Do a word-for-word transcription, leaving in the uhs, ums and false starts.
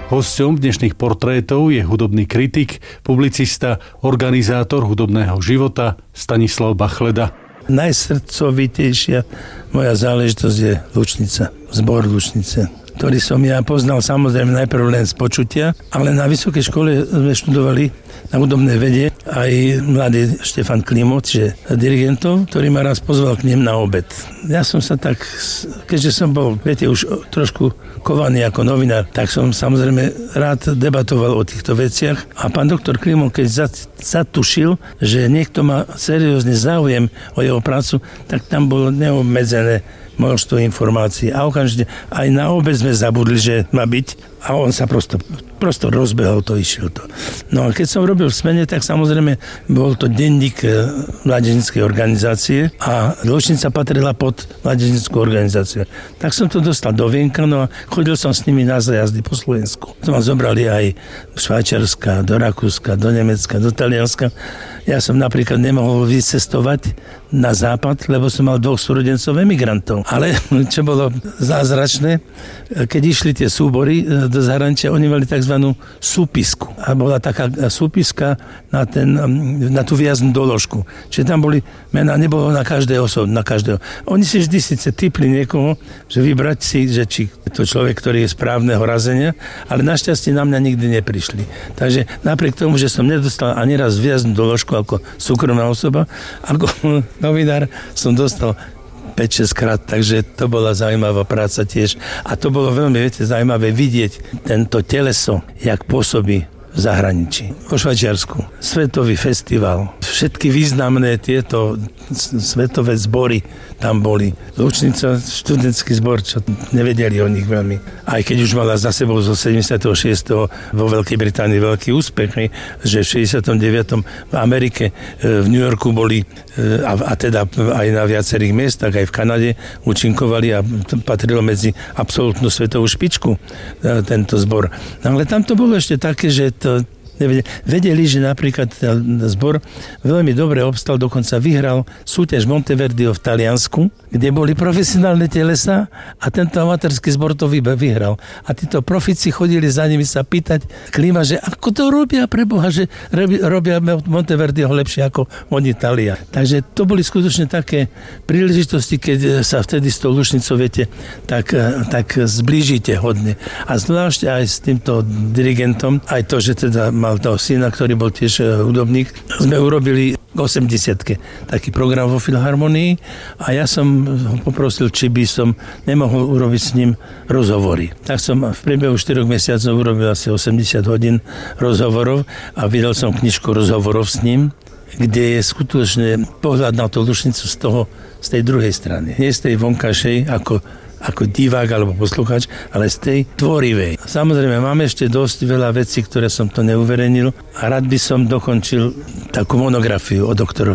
Hosťom dnešných portrétov je hudobný kritik, publicista, organizátor hudobného života Stanislav Bachleda. Najsrdcovitejšia moja záležitosť je Lučnica, zbor Lučnice, ktorý som ja poznal samozrejme najprv len z počutia, ale na vysokej škole sme študovali na hudobnej vede aj mladý Štefan Klimo, čiže dirigentov, ktorý ma raz pozval k nim na obed. Ja som sa tak, keďže som bol, viete, už trošku kovaný ako novinár, tak som samozrejme rád debatoval o týchto veciach a pán doktor Klimo, keď zatušil, že niekto má seriózny záujem o jeho prácu, tak tam bolo neobmedzené množstvo informácií a okamžite aj na obed sme zabudli, že má byť a on sa prosto, prosto rozbehol to, išiel to. No a keď som robil v Smene, tak samozrejme bol to denník mládežníckej organizácie a Lučnica patrila pod mládežnícku organizáciu. Tak som to dostal do vienka, no a chodil som s nimi na zajazdy po Slovensku. To ma zobrali aj do Švajčiarska, do Rakúska, do Nemecka, do Talianska. Ja som napríklad nemohol vycestovať na západ, lebo som mal dvoch súrodencov emigrantov. Ale čo bolo zázračné, keď išli tie súbory do zahraničia, oni mali tzv. Súpisku. A bola taká súpiska na, ten, na tú výjazdnú doložku. Čiže tam boli mená, nebolo na každé osob, na každého. Oni si vždy síce tipli niekoho, že vybrať si, že či to človek, ktorý je správneho razenia, ale našťastie na mňa nikdy neprišli. Takže napriek tomu, že som nedostal ani raz výjazdnú doložku ako súkromná osoba, ako novinár som dostal päť šesť krát, takže to bola zaujímavá práca tiež. A to bolo veľmi, viete, zaujímavé vidieť tento teleso, jak pôsobí v zahraničí. Vo Švajčiarsku. Svetový festival. Všetky významné tieto svetové zbory tam boli. Lučnica, študentský zbor, čo nevedeli o nich veľmi. Aj keď už mala za sebou zo sedemdesiateho šiesteho vo Veľkej Británii veľký úspech, že v šesťdesiatom deviatom v Amerike, v New Yorku boli a, a teda aj na viacerých miestach, aj v Kanade účinkovali a patrilo medzi absolútnu svetovú špičku tento zbor. No, ale tam to bolo ešte také, že to vedeli, že napríklad zbor veľmi dobre obstal, dokonca vyhral súťaž Monteverdiho v Taliansku, kde boli profesionálne telesa a tento amatérsky zbor to vyhral. A títo profici chodili za nimi sa pýtať Klima, že ako to robia pre Boha, že robia Monteverdiho lepšie ako oni Talia. Takže to boli skutočne také príležitosti, keď sa vtedy s tou Lučnicou, viete, tak, tak zblížite hodne. A zvlášť aj s týmto dirigentom, aj to, že teda mal toho syna, ktorý bol tiež hudobník, sme urobili k osemdesiatke taký program vo Filharmonii a ja som ho poprosil, či by som nemohol urobiť s ním rozhovory. Tak som v priebehu štyroch mesiacov urobil asi osemdesiat hodín rozhovorov a vydal som knižku rozhovorov s ním, kde je skutočne pohľad na tú Lučnicu z toho, z tej druhej strany. Nie z tej vonkajšej, ako ako divák alebo poslucháč, ale z tej tvorivej. Samozrejme, máme ešte dosť veľa vecí, ktoré som to neuverejnil a rád by som dokončil takú monografiu o doktorovi